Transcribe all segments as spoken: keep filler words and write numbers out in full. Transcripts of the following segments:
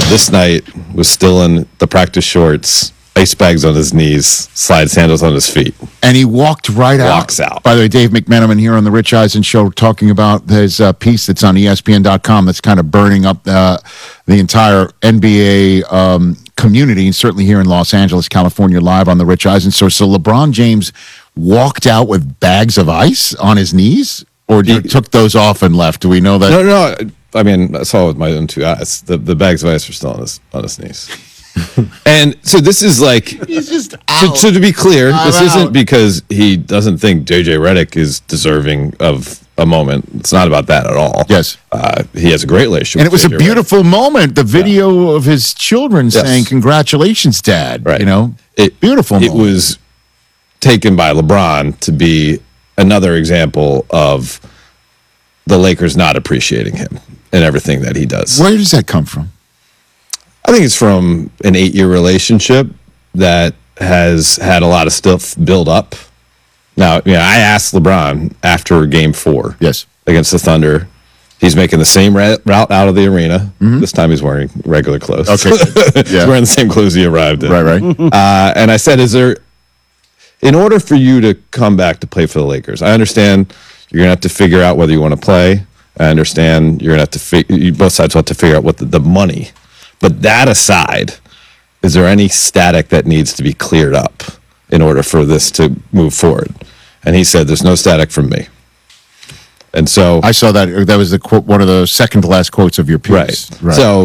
this night was still in the practice shorts, ice bags on his knees, slide sandals on his feet. And he walked right out. Walks out. By the way, Dave McMenamin here on the Rich Eisen Show talking about his uh, piece that's on E S P N dot com that's kind of burning up uh, the entire N B A um, community, and certainly here in Los Angeles, California, live on the Rich Eisen Show. So LeBron James walked out with bags of ice on his knees, or he, took those off and left? Do we know that? No, no, no. I mean, I saw it with my own two eyes. The, the bags of ice were still on his, on his knees. And so this is like, He's just so, out. so to be clear, I'm this out. isn't because he doesn't think J J Redick is deserving of a moment. It's not about that at all. Yes. Uh, he has a great relationship And it was with a J J Redick. beautiful moment. The video of his children Yes. saying, "Congratulations, Dad." Right. You know, It, beautiful It moment. was taken by LeBron to be another example of the Lakers not appreciating him and everything that he does. Where does that come from? I think it's from an eight-year relationship that has had a lot of stuff build up. Now, you know, I asked LeBron after Game Four, Yes. against the Thunder. He's making the same ra- route out of the arena. This time he's wearing regular clothes. Okay. He's Yeah. wearing the same clothes he arrived in. Right, right. Uh, and I said, is there, in order for you to come back to play for the Lakers, I understand you're going to have to figure out whether you want to play. I understand you're going to have to figure, both sides will have to figure out what the, the money. But that aside, is there any static that needs to be cleared up in order for this to move forward? And he said, there's no static from me. And so, I saw that. That was the quote, one of the second to last quotes of your piece. right. So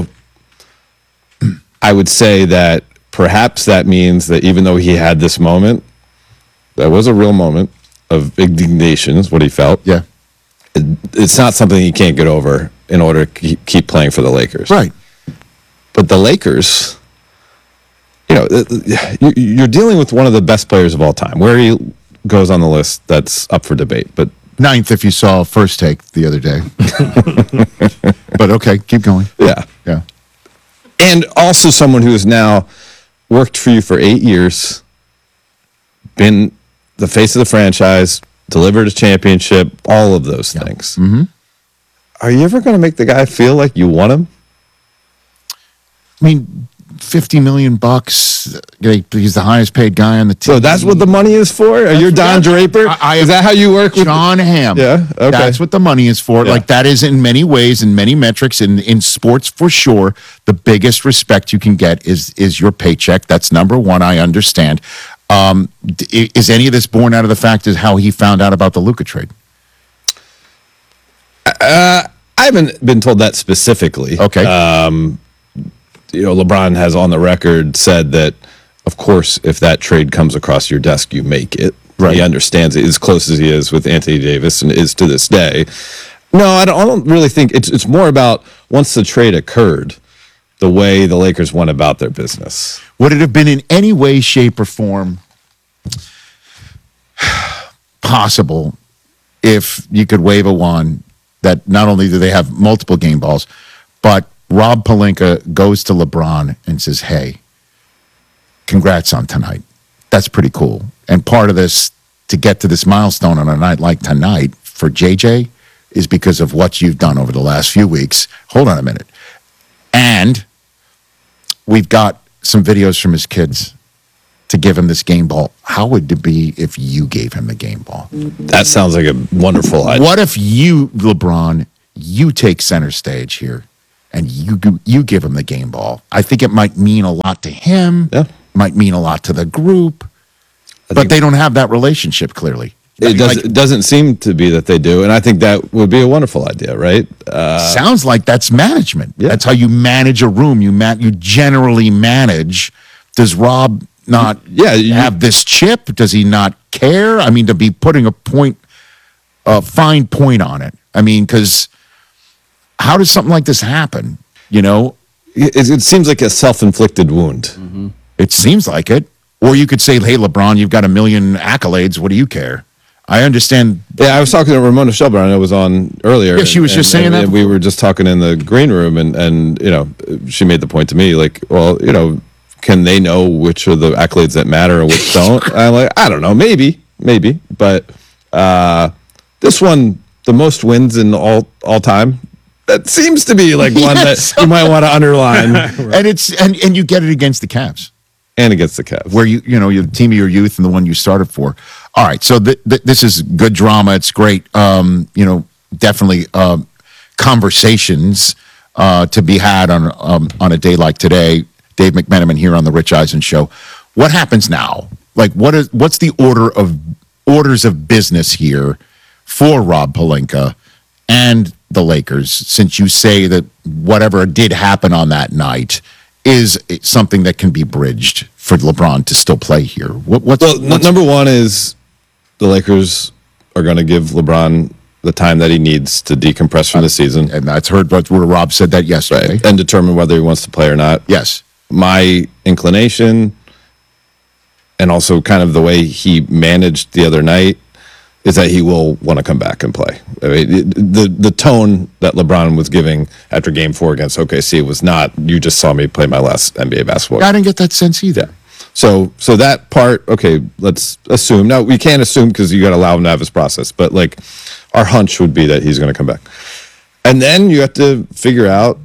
I would say that perhaps that means that even though he had this moment, that was a real moment of indignation, is what he felt. Yeah. It, it's not something he can't get over in order to keep, keep playing for the Lakers. Right. But the Lakers, you know, you- you're dealing with one of the best players of all time. Where he goes on the list, that's up for debate. But Ninth, if you saw First Take the other day. But okay, keep going. yeah. Yeah. And also someone who has now worked for you for eight years, been the face of the franchise, delivered a championship, all of those things. Mm-hmm. Are you ever going to make the guy feel like you want him? I mean, fifty million bucks. He's the highest paid guy on the team. So that's what the money is for? Are you Don Draper? I- I- is that how you work with John Hamm. Yeah, okay. That's what the money is for. Yeah. Like, that is in many ways, in many metrics, in, in sports for sure, the biggest respect you can get is is your paycheck. That's number one, I understand. Um, d- is any of this born out of the fact is how he found out about the Luka trade? I haven't been told that specifically. Okay. Um, you know, LeBron has on the record said that, of course, if that trade comes across your desk, you make it. Right. He understands it as close as he is with Anthony Davis and is to this day. No, I don't, I don't really think it's it's more about once the trade occurred, the way the Lakers went about their business. Would it have been in any way, shape, or form possible if you could wave a wand that not only do they have multiple game balls, but Rob Pelinka goes to LeBron and says, hey, congrats on tonight. That's pretty cool. And part of this, to get to this milestone on a night like tonight for J J, is because of what you've done over the last few weeks. Hold on a minute. And we've got some videos from his kids to give him this game ball. How would it be if you gave him the game ball? That sounds like a wonderful idea. What if you, LeBron, you take center stage here and you you give him the game ball? I think it might mean a lot to him. Yeah. Might mean a lot to the group. But think- they don't have that relationship clearly. It, does, Like, it doesn't seem to be that they do, and I think that would be a wonderful idea, right? Uh, sounds like that's management. Yeah. That's how you manage a room. You man, you generally manage. Does Rob not Yeah, you- have this chip? Does he not care? I mean, to be putting a point, a fine point on it. I mean, because how does something like this happen? You know, it, it seems like a self-inflicted wound. it seems like it. Or you could say, hey, LeBron, you've got a million accolades. What do you care? I understand. Yeah, I was talking to Ramona Shelburne. I know it was on earlier. Yeah, she was and- just saying and- that and we were just talking in the green room, and and you know, she made the point to me like, well, you know, can they know which are the accolades that matter and which don't? I'm like, I don't know, maybe, maybe, but uh, this one, the most wins in all all time, that seems to be like one Yes. that you might want to underline. And it's and, and you get it against the Cavs, And against the Cavs. where you you know you're the team of your youth and the one you started for. All right, so th- th- this is good drama. It's great. Um, you know, definitely um, conversations uh, to be had on um, on a day like today. Dave McMenamin here on the Rich Eisen Show. What happens now? Like, what is what's the order of orders of business here for Rob Pelinka and the Lakers? Since you say that whatever did happen on that night is something that can be bridged for LeBron to still play here. What, what's, Well, n- what's number one is the Lakers are going to give LeBron the time that he needs to decompress from the season. and that's heard what where Rob said that yesterday. Right. And determine whether he wants to play or not. Yes. My inclination, and also kind of the way he managed the other night, is that he will want to come back and play. I mean, it- the the tone that LeBron was giving after Game Four against O K C was not, "You just saw me play my last N B A basketball." I didn't get that sense either. Yeah. So so that part, okay, let's assume. Now, we can't assume because you got to allow him to have his process, but like our hunch would be that he's going to come back. And then you have to figure out,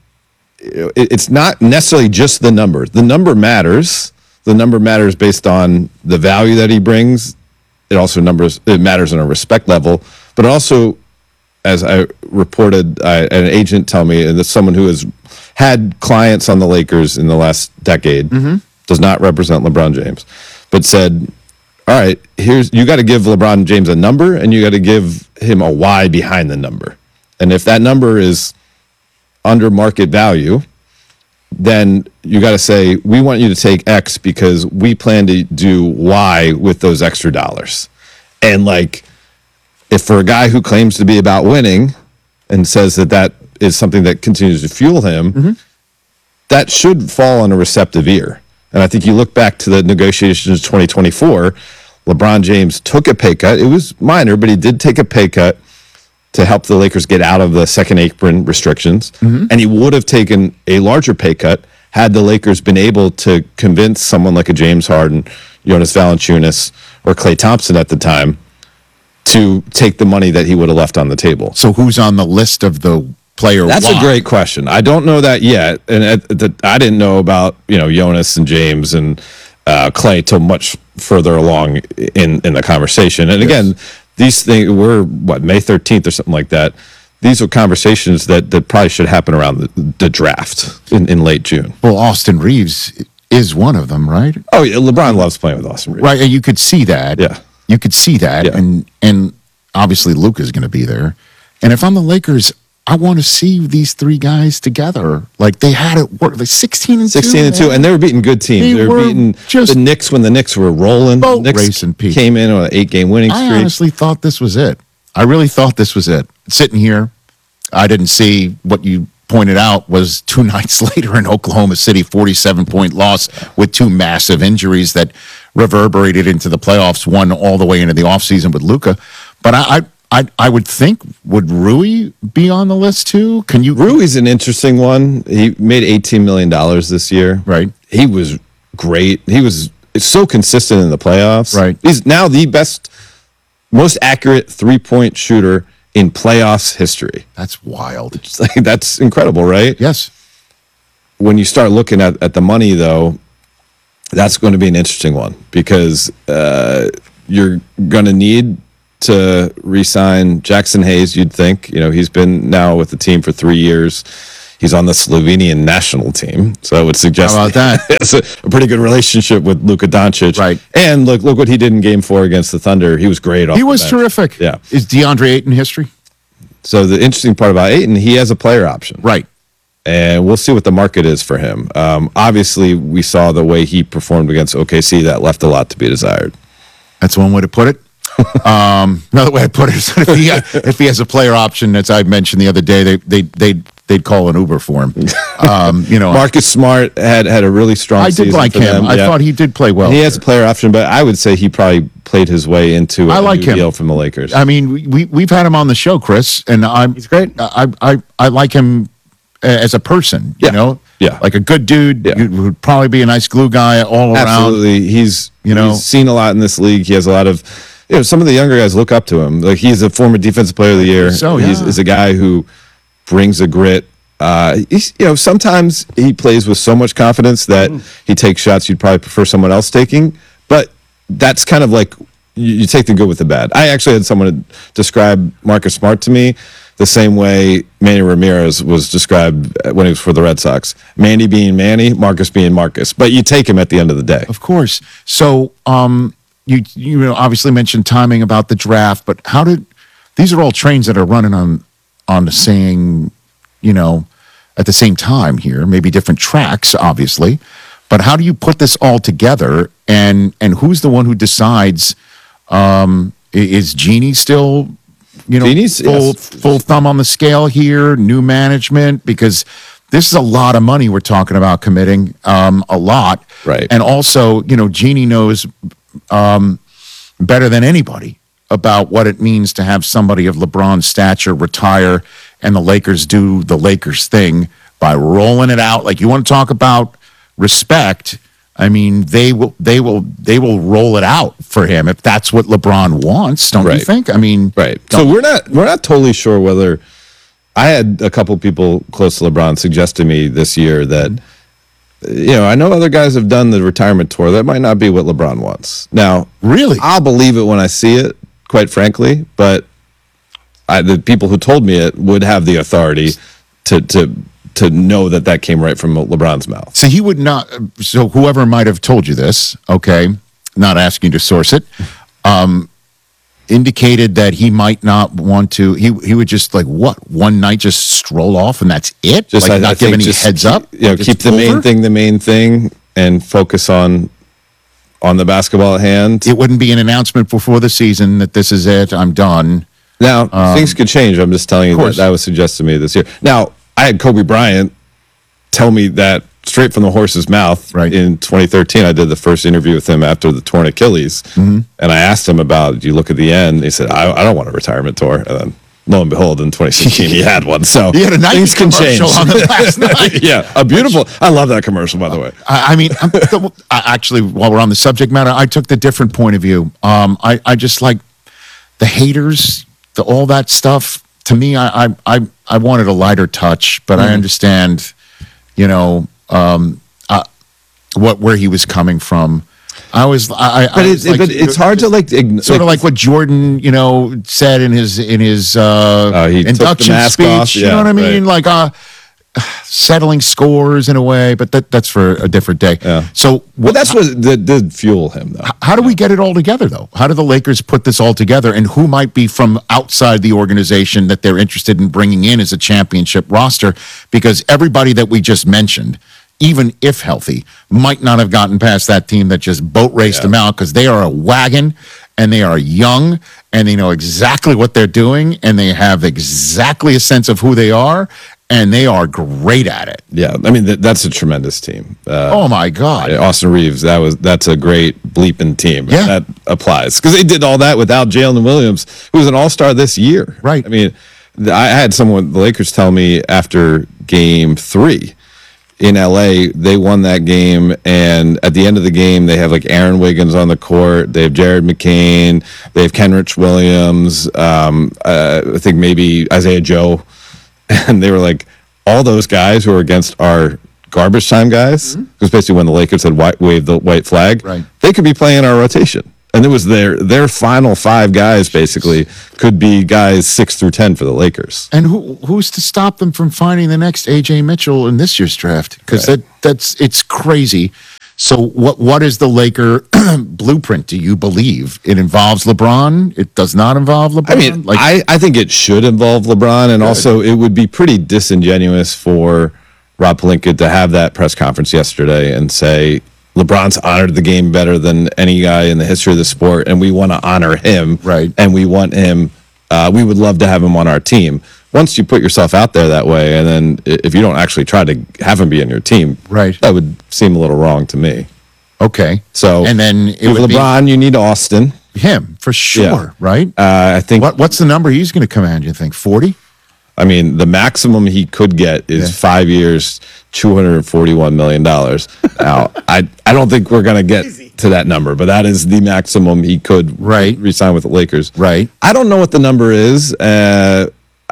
it- it's not necessarily just the number. The number matters. The number matters based on the value that he brings. It also numbers, it matters on a respect level, but also, as I reported, I, an agent tell me, and that's someone who has had clients on the Lakers in the last decade, does not represent LeBron James, but said, all right, here's, you got to give LeBron James a number and you got to give him a why behind the number. And if that number is under market value, then you got to say, we want you to take X because we plan to do Y with those extra dollars. And like, if for a guy who claims to be about winning and says that that is something that continues to fuel him, that should fall on a receptive ear. And I think you look back to the negotiations of twenty twenty-four, LeBron James took a pay cut. It was minor, but he did take a pay cut to help the Lakers get out of the second apron restrictions. And he would have taken a larger pay cut had the Lakers been able to convince someone like a James Harden, Jonas Valanciunas, or Klay Thompson at the time to take the money that he would have left on the table. So who's on the list of the player? That's why? a great question. I don't know that yet, and at, the, I didn't know about you know Jonas and James and uh, Clay till much further along in in the conversation. And again, these things were what May thirteenth or something like that. These are conversations that, that probably should happen around the, the draft in, in late June. Well, Austin Reeves is one of them, right? Oh yeah, LeBron loves playing with Austin Reeves. Right, and you could see that. Yeah. You could see that, Yeah. and and obviously Luka's going to be there. And if I'm the Lakers, I want to see these three guys together. Like they had it work. Like sixteen and Sixteen two, and two, man. and they were beating good teams. They They, were, were beating just the Knicks when the Knicks were rolling. boat Knicks racing, Pete. came in on an eight-game winning I streak. honestly thought this was it. I really thought this was it. Sitting here, I didn't see what you pointed out was two nights later in Oklahoma City, forty-seven point loss with two massive injuries that reverberated into the playoffs, one all the way into the offseason with Luka. But I, I, I, I would think, would Rui be on the list too? Can you? Rui's an interesting one. He made eighteen million dollars this year. Right. He was great. He was so consistent in the playoffs. Right. He's now the best, most accurate three-point shooter in playoffs history. That's wild. It's like, that's incredible, right? Yes. When you start looking at, at the money, though, that's going to be an interesting one because uh, you're going to need to re-sign Jackson Hayes, you'd think. You know, he's been now with the team for three years. He's on the Slovenian national team, so I would suggest How about that? he has a, a pretty good relationship with Luka Doncic. Right. And look, look what he did in Game Four against the Thunder. He was great. Off He the was bench. terrific. Yeah. Is DeAndre Ayton history? So the interesting part about Ayton, he has a player option. Right. And we'll see what the market is for him. Um, obviously, we saw the way he performed against O K C. That left a lot to be desired. That's one way to put it. um, another way to put it is if he, if he has a player option, as I mentioned the other day, they they they they'd call an Uber for him. Um, you know, Marcus Smart had, had a really strong I season did like for him. them. I Yeah. thought he did play well. He has a player option, but I would say he probably played his way into a I like new him. deal from the Lakers. I mean, we, we we've had him on the show, Chris, and I'm He's great. I I I like him as a person. You Yeah. know, Yeah. like a good dude. Yeah. Who would probably be a nice glue guy all around. Absolutely. He's You know? he's seen a lot in this league. He has a lot of you know, some of the younger guys look up to him. Like he's a former defensive player of the year. So, he's, yeah. he's a guy who brings a grit. Uh, he's, you know, sometimes he plays with so much confidence that he takes shots you'd probably prefer someone else taking. But that's kind of like you, you take the good with the bad. I actually had someone describe Marcus Smart to me the same way Manny Ramirez was described when he was for the Red Sox. Manny being Manny, Marcus being Marcus. But you take him at the end of the day. Of course. So, um, you you know, obviously mentioned timing about the draft, but how did these are all trains that are running on on the same, you know, at the same time here, maybe different tracks, obviously. But how do you put this all together? And and who's the one who decides? Um, i- is Jeannie still, you know, Jeannie's- full yes. full thumb on the scale here? New management, because this is a lot of money we're talking about committing, um, a lot, Right. And also, you know, Jeannie knows um, better than anybody about what it means to have somebody of LeBron's stature retire and the Lakers do the Lakers thing by rolling it out. Like, you want to talk about respect? I mean, they will, they will, they will roll it out for him if that's what LeBron wants. Don't you Right. think? I mean, Right. So we're not we're not totally sure whether. I had a couple people close to LeBron suggest to me this year that, you know, I know other guys have done the retirement tour. That might not be what LeBron wants. Now, Really? I'll believe it when I see it, quite frankly. But I, the people who told me it would have the authority to to to know that that came right from LeBron's mouth. So he would not. So whoever might have told you this, okay, not asking you to source it, um, indicated that he might not want to. He he would just like what one night just stroll off and that's it. Just like I, not I give think any just heads up. You know, Just keep the main over? thing the main thing and focus on on the basketball at hand. It wouldn't be an announcement before the season that this is it. I'm done. Now, things could change. I'm just telling you that course. that was suggested to me this year. Now, I had Kobe Bryant tell me that straight from the horse's mouth Right. in twenty thirteen. I did the first interview with him after the torn Achilles. Mm-hmm. And I asked him about, do you look at the end? He said, I, I don't want a retirement tour. And then, lo and behold, in twenty sixteen, he had one. So He had a Nike things can change. commercial on the last night. Yeah, a beautiful. I love that commercial, by the way. I, I mean, I'm, I, actually, while we're on the subject matter, I took the different point of view. Um, I, I just like the haters, the all that stuff. To me, I, I, I, I wanted a lighter touch, but Mm-hmm. I understand, you know, um, uh, what where he was coming from. I was, I, I But, was it, like, but it's hard to like ign- sort of like what Jordan, you know, said in his in his uh, Oh, he took the induction mask speech. off? You know Yeah, what I mean? right. Like uh, settling scores in a way, but that that's for a different day. Yeah. So Well, that's what did, did fuel him, though. how do we get it all together, though? How do the Lakers put this all together? And who might be from outside the organization that they're interested in bringing in as a championship roster? Because everybody that we just mentioned, even if healthy, might not have gotten past that team that just boat raced Yeah. them out because they are a wagon and they are young and they know exactly what they're doing and they have exactly a sense of who they are and they are great at it. Yeah, I mean, th- that's a tremendous team. Uh, Oh, my God. Austin Reeves, that was that's a great bleeping team. Yeah. That applies because they did all that without Jalen Williams, who was an All Star this year. Right. I mean, th- I had someone the Lakers tell me after Game Three in L A, they won that game, and at the end of the game, they have like Aaron Wiggins on the court, they have Jared McCain, they have Kenrich Williams, um, uh, I think maybe Isaiah Joe, and they were like, all those guys who are against our garbage time guys, because basically when the Lakers had white, waved the white flag, Right. they could be playing our rotation. And it was their their final five guys basically could be guys six through ten for the Lakers. And who who's to stop them from finding the next A J Mitchell in this year's draft? Because Right. that that's it's crazy. So what what is the Laker blueprint? Do you believe it involves LeBron? It does not involve LeBron. I mean, I, I think it should involve LeBron, and also it would be pretty disingenuous for Rob Pelinka to have that press conference yesterday and say LeBron's honored the game better than any guy in the history of the sport, and we want to honor him. Right. And we want him. Uh, we would love to have him on our team. Once you put yourself out there that way, and then i- if you don't actually try to have him be on your team, Right. that would seem a little wrong to me. okay. So, and then it with would LeBron, you need Austin. be him for sure, right? Uh, I think. What what's the number he's going to command? You think forty? I mean, the maximum he could get is Yeah. five years, two hundred forty-one million dollars. Now, I I don't think we're gonna get to that number, but that is the maximum he could Right. re-sign with the Lakers. Right. I don't know what the number is. Uh,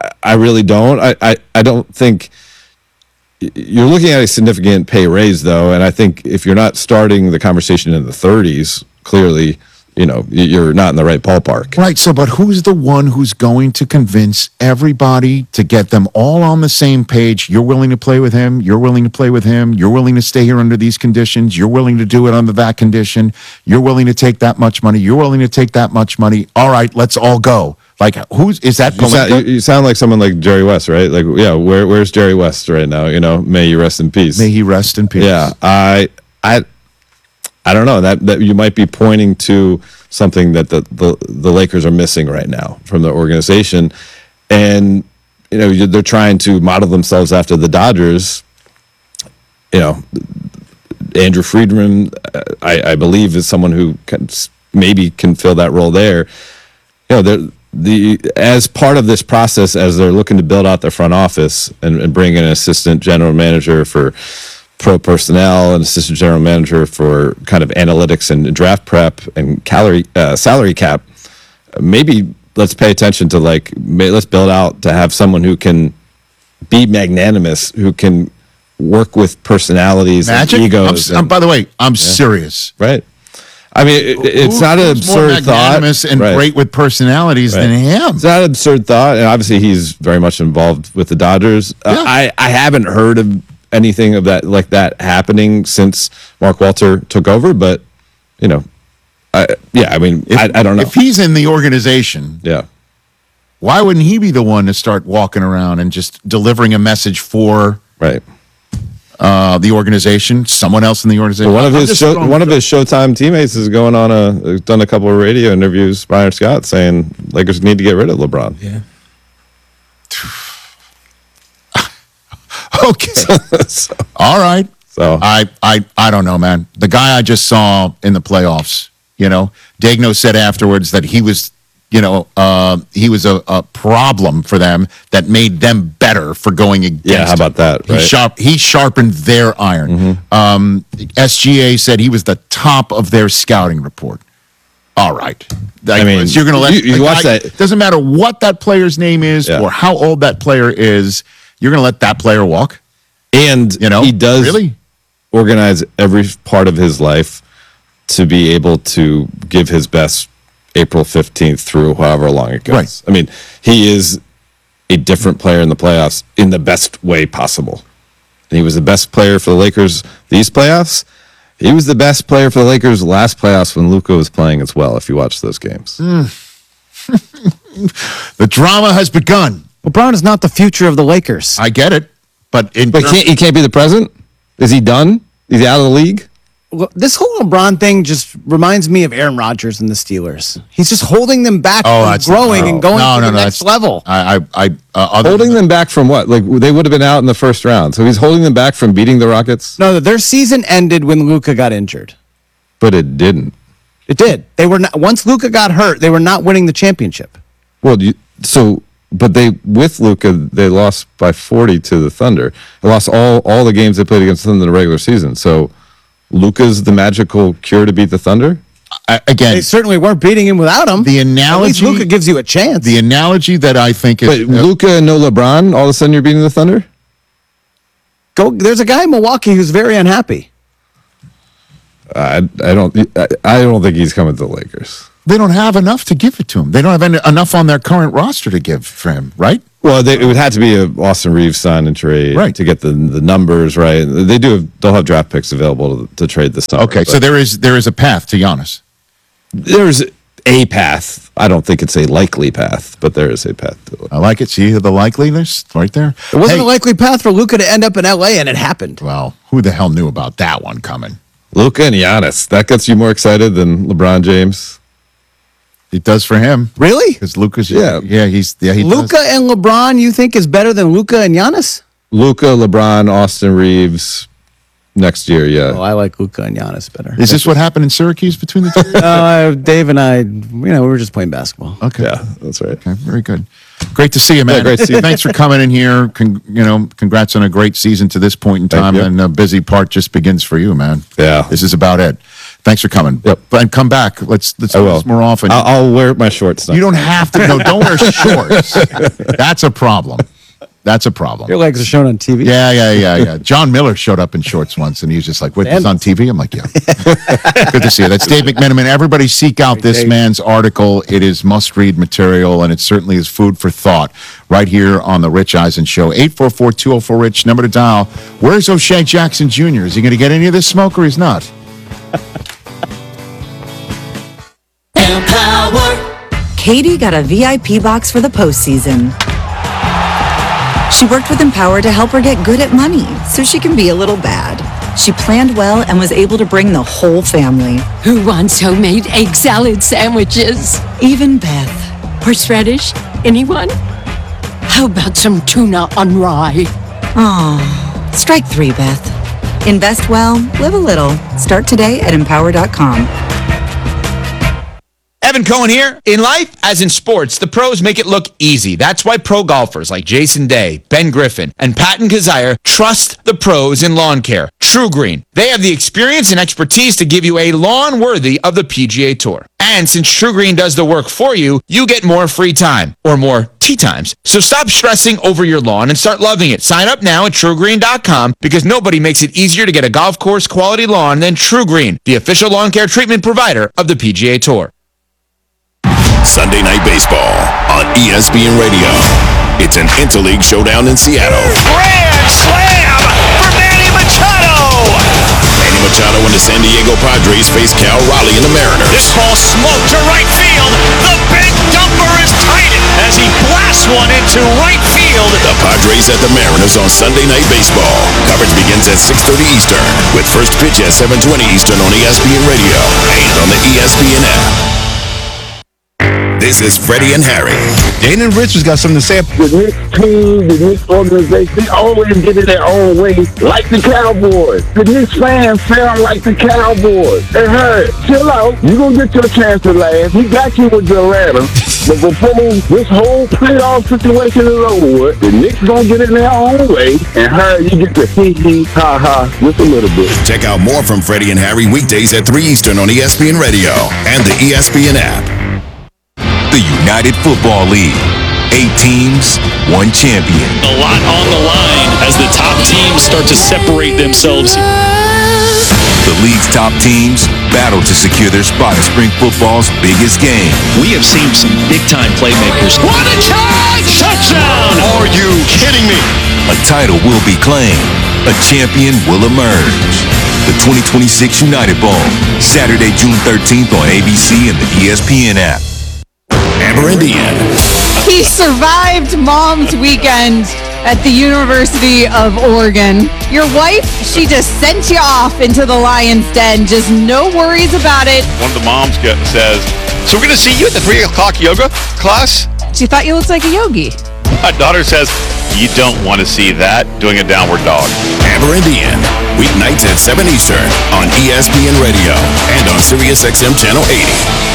I really don't. I, I, I don't think you're looking at a significant pay raise, though. And I think if you're not starting the conversation in the thirties, clearly, you know, you're not in the right ballpark. Right. So, but who's the one who's going to convince everybody to get them all on the same page? You're willing to play with him. You're willing to play with him. You're willing to stay here under these conditions. You're willing to do it under that condition. You're willing to take that much money. You're willing to take that much money. All right, let's all go. Like, who's is that? You sound, you, you sound like someone like Jerry West, right? Like, yeah, where where's Jerry West right now? You know, may you rest in peace. May he rest in peace. Yeah, I, I, I don't know that that you might be pointing to something that the the, the Lakers are missing right now from the organization, and you know they're trying to model themselves after the Dodgers. You know, Andrew Friedman, I, I believe, is someone who can, maybe can fill that role there. You know, they're. The as part of this process, as they're looking to build out their front office and, and bring in an assistant general manager for pro personnel, an assistant general manager for kind of analytics and draft prep and calorie uh, salary cap, maybe let's pay attention to like may, let's build out to have someone who can be magnanimous, who can work with personalities Magic? and egos. I'm, and, I'm, by the way, I'm yeah. serious. Right. I mean, it, it's Who, not an who's more absurd thought. magnanimous and right. great with personalities right. than him. It's not an absurd thought, and obviously he's very much involved with the Dodgers. Yeah. Uh, I I haven't heard of anything of that like that happening since Mark Walter took over, but you know, I, yeah, I mean, If, I, I don't know if he's in the organization. Yeah, why wouldn't he be the one to start walking around and just delivering a message for right. Uh, the organization, someone else in the organization. Well, one of I'm his show, one of his Showtime teammates is going on a done a couple of radio interviews. Byron Scott saying Lakers need to get rid of LeBron. Yeah. Okay. so, all right. So I, I I don't know, man. The guy I just saw in the playoffs, you know, Dagno said afterwards that he was, you know, uh, he was a, a problem for them that made them better for going against. Yeah, how about that? He, right? sharp, he sharpened their iron. Mm-hmm. Um, S G A said he was the top of their scouting report. All right. I mean, you're going to let you, you the watch guy, that. Doesn't matter what that player's name is Yeah. or how old that player is. You're going to let that player walk. And You know, he does really organize every part of his life to be able to give his best April fifteenth through however long it goes. Right. I mean, he is a different player in the playoffs in the best way possible. And he was the best player for the Lakers these playoffs. He was the best player for the Lakers last playoffs when Luka was playing as well, if you watch those games. Mm. The drama has begun. LeBron is not the future of the Lakers. I get it. But in But term- can't, he can't be the president? Is he done? Is he out of the league? Well, this whole LeBron thing just reminds me of Aaron Rodgers and the Steelers. He's just holding them back Oh, from that's- growing no. and going No, to no, the no, next that's- level. I, I, I uh, other Holding than- them back from what? Like they would have been out in the first round. So he's holding them back from beating the Rockets? No, their season ended when Luka got injured. But it didn't. It did. They were not, once Luka got hurt, they were not winning the championship. Well, you, so but they with Luka they lost by forty to the Thunder. They lost all all the games they played against them in the regular season. So Luka's the magical cure to beat the Thunder? I, again, They certainly weren't beating him without him. the At least analogy, Luka gives you a chance. the analogy that I think is But Luka and no LeBron, all of a sudden you're beating the Thunder? Go. There's a guy in Milwaukee who's very unhappy. I I don't I, I don't think he's coming to the Lakers. they don't have enough to give it to him. They don't have any, enough on their current roster to give for him, right? Well, they, it would have to be a Austin Reeves sign and trade Right. to get the the numbers right. They do have, they'll have draft picks available to, to trade this summer. Okay, so but there is there is a path to Giannis. there's a path. I don't think it's a likely path, but there is a path to it. I like it. See the likeliness right there. It wasn't Hey, a likely path for Luka to end up in L A, and it happened. well, who the hell knew about that one coming? Luka and Giannis. That gets you more excited than LeBron James. It does for him Really? because Lucas. Yeah. yeah, he's yeah. He Luka does. and LeBron, you think is better than Luka and Giannis? Luka, LeBron, Austin Reeves next year. Yeah. Oh, I like Luka and Giannis better. Is this what happened in Syracuse between the two? uh, Dave and I, you know, we were just playing basketball. Okay. Yeah, that's right. Okay, very good. Great to see you, man. Yeah, great to see you. Thanks for coming in here. Con- you know, congrats on a great season to this point in Thank time, you. and the busy part just begins for you, man. Yeah. This is about it. Thanks for coming. Yep. And come back. Let's let's I do will this more often. I'll, I'll wear my shorts. You don't have to. No, don't wear shorts. That's a problem. That's a problem. Your legs are shown on T V. Yeah, yeah, yeah, yeah. John Miller showed up in shorts once, and he was just like, "Wait, this is on T V?" I'm like, "Yeah." Good to see you. That's Dave McMenamin. Everybody seek out this Dave. man's article. It is must-read material, and it certainly is food for thought right here on the Rich Eisen Show. eight four four, two oh four, RICH, number to dial. Where's O'Shea Jackson Junior? Is he going to get any of this smoke, or he's not? Empower. Katie got a V I P box for the postseason. She worked with Empower to help her get good at money so she can be a little bad. She planned well and was able to bring the whole family. Who wants homemade egg salad sandwiches? Even Beth. Horseradish? Anyone? How about some tuna on rye? Aw, strike three, Beth. Invest well, live a little. Start today at empower dot com. Evan Cohen here. In life, as in sports, the pros make it look easy. That's why pro golfers like Jason Day, Ben Griffin, and Patton Kazire trust the pros in lawn care. True Green. They have the experience and expertise to give you a lawn worthy of the P G A Tour. And since True Green does the work for you, you get more free time, or more tee times. So stop stressing over your lawn and start loving it. Sign up now at true green dot com because nobody makes it easier to get a golf course quality lawn than True Green, the official lawn care treatment provider of the P G A Tour. Sunday Night Baseball on E S P N Radio. It's an interleague showdown in Seattle. Grand slam for Manny Machado! Manny Machado and the San Diego Padres face Cal Raleigh and the Mariners. This ball smoked to right field. The big dumper is tightened as he blasts one into right field. The Padres at the Mariners on Sunday Night Baseball. Coverage begins at six thirty Eastern with first pitch at seven twenty Eastern on E S P N Radio and on the E S P N app. This is Freddie and Harry. Dana and Rich has got something to say. The Knicks team, the Knicks organization, they always get in their own way, like the Cowboys. The Knicks fans sound like the Cowboys. Hey, Harry, chill out. You gonna get your chance to laugh. We got you with your Atlanta. But before this whole playoff situation is over with, the Knicks gonna get in their own way, and Harry, you get to hee hee ha ha just a little bit. Check out more from Freddie and Harry weekdays at three Eastern on E S P N Radio and the E S P N app. The United Football League. Eight teams, one champion. A lot on the line as the top teams start to separate themselves. The league's top teams battle to secure their spot in spring football's biggest game. We have seen some big-time playmakers. What a charge! Touchdown! Are you kidding me? A title will be claimed. A champion will emerge. The twenty twenty-six United Bowl, Saturday, June thirteenth on A B C and the E S P N app. Amber and Ian. He survived Mom's Weekend at the University of Oregon. Your wife, she just sent you off into the lion's den. Just no worries about it. One of the moms get, says, so we're going to see you at the three o'clock yoga class? She thought you looked like a yogi. My daughter says, you don't want to see that, doing a downward dog. Amber and Ian. Weeknights at seven Eastern on E S P N Radio and on Sirius X M Channel eighty.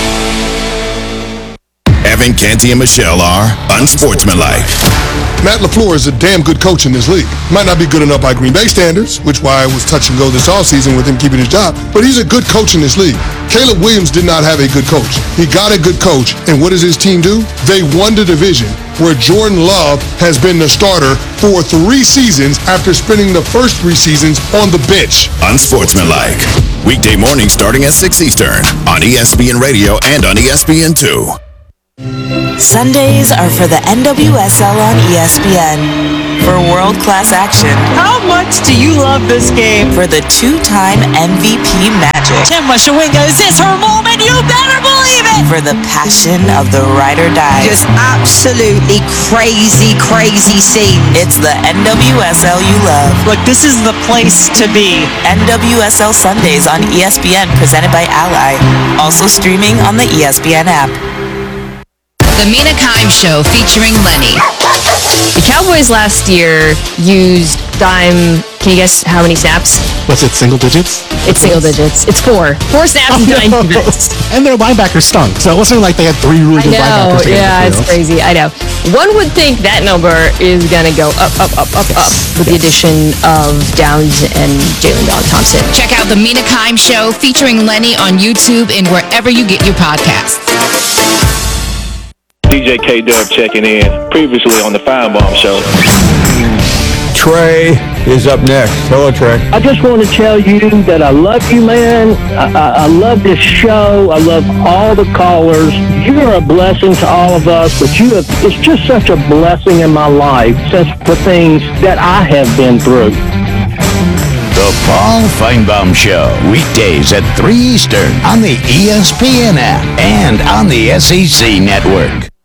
Evan, Canty, and Michelle are unsportsmanlike. Matt LaFleur is a damn good coach in this league. Might not be good enough by Green Bay standards, which why it was touch and go this offseason with him keeping his job, but he's a good coach in this league. Caleb Williams did not have a good coach. He got a good coach, and what does his team do? They won the division, where Jordan Love has been the starter for three seasons after spending the first three seasons on the bench. Unsportsmanlike. Weekday morning starting at six Eastern on E S P N Radio and on E S P N two. Sundays are for the N W S L on E S P N. For world-class action. How much do you love this game? For the two-time M V P magic. Tim Washawinga, is this her moment? You better believe it! For the passion of the ride or die. Just absolutely crazy, crazy scene. It's the N W S L you love. Look, this is the place to be. N W S L Sundays on E S P N, presented by Ally. Also streaming on the E S P N app. The Mina Kimes Show featuring Lenny. The Cowboys last year used dime. Can you guess how many snaps? Was it single digits? It's single digits. It's four. Four snaps in nine defense. And their linebackers stunk. So it wasn't like they had three really I good know. linebackers. to get Yeah, in the it's field. crazy. I know. One would think that number is going to go up, up, up, up, up with the addition of Downs and Jalen Dog Thompson. Check out The Mina Kimes Show featuring Lenny on YouTube and wherever you get your podcasts. D J K-Dub checking in, previously on the Firebomb Show. Trey is up next. Hello, Trey. I just want to tell you that I love you, man. I, I, I love this show. I love all the callers. You're a blessing to all of us, but you have, it's just such a blessing in my life since the things that I have been through. The Paul Feinbaum Show, weekdays at three Eastern on the E S P N app and on the S E C Network.